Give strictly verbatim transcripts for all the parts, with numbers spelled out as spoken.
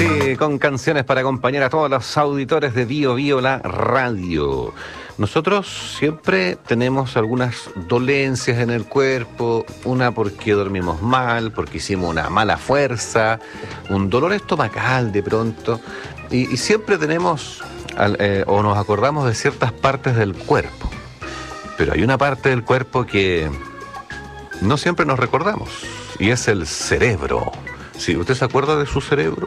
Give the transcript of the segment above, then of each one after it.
Sí, con canciones para acompañar a todos los auditores de Bio Bio, la radio. Nosotros siempre tenemos algunas dolencias en el cuerpo, una porque dormimos mal, porque hicimos una mala fuerza, un dolor estomacal de pronto, y, y siempre tenemos eh, o nos acordamos de ciertas partes del cuerpo. Pero hay una parte del cuerpo que no siempre nos recordamos, y es el cerebro. Sí, ¿usted se acuerda de su cerebro?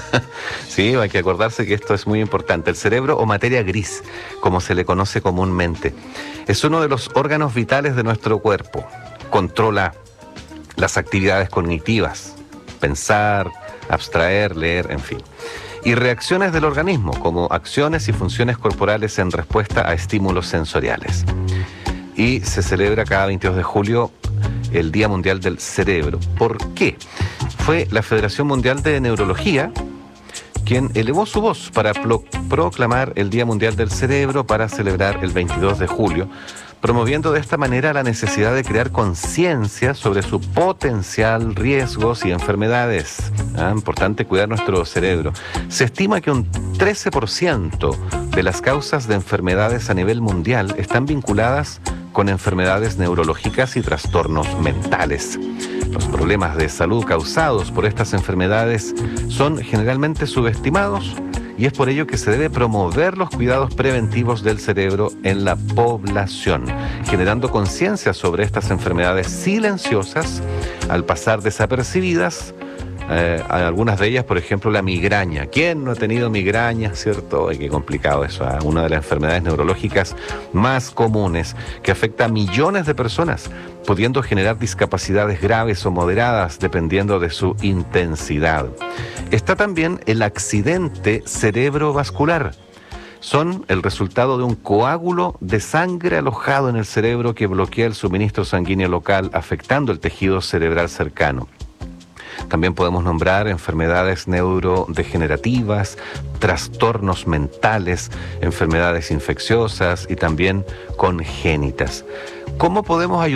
Sí, hay que acordarse que esto es muy importante. El cerebro, o materia gris, como se le conoce comúnmente, es uno de los órganos vitales de nuestro cuerpo. Controla las actividades cognitivas, pensar, abstraer, leer, en fin. Y reacciones del organismo, como acciones y funciones corporales en respuesta a estímulos sensoriales. Y se celebra cada veintidós de julio el Día Mundial del Cerebro. ¿Por qué? Fue la Federación Mundial de Neurología quien elevó su voz para pro- proclamar el Día Mundial del Cerebro para celebrar el veintidós de julio, promoviendo de esta manera la necesidad de crear conciencia sobre su potencial, riesgos y enfermedades. Ah, importante cuidar nuestro cerebro. Se estima que un trece por ciento de las causas de enfermedades a nivel mundial están vinculadas con enfermedades neurológicas y trastornos mentales. Los problemas de salud causados por estas enfermedades son generalmente subestimados y es por ello que se debe promover los cuidados preventivos del cerebro en la población, generando conciencia sobre estas enfermedades silenciosas al pasar desapercibidas. Eh, algunas de ellas, por ejemplo, la migraña. ¿Quién no ha tenido migraña, cierto? Ay, qué complicado eso, ¿eh? Una de las enfermedades neurológicas más comunes que afecta a millones de personas, pudiendo generar discapacidades graves o moderadas dependiendo de su intensidad. Está también el accidente cerebrovascular. Son el resultado de un coágulo de sangre alojado en el cerebro que bloquea el suministro sanguíneo local, afectando el tejido cerebral cercano. También podemos nombrar enfermedades neurodegenerativas, trastornos mentales, enfermedades infecciosas y también congénitas. ¿Cómo podemos ayudar?